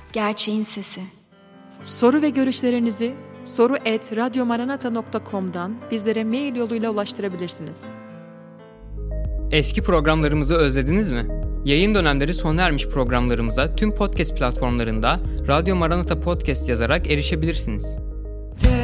gerçeğin sesi. Soru ve görüşlerinizi soru@radyomaranata.com'dan bizlere mail yoluyla ulaştırabilirsiniz. Eski programlarımızı özlediniz mi? Yayın dönemleri sona ermiş programlarımıza tüm podcast platformlarında Radyo Maranata Podcast yazarak erişebilirsiniz.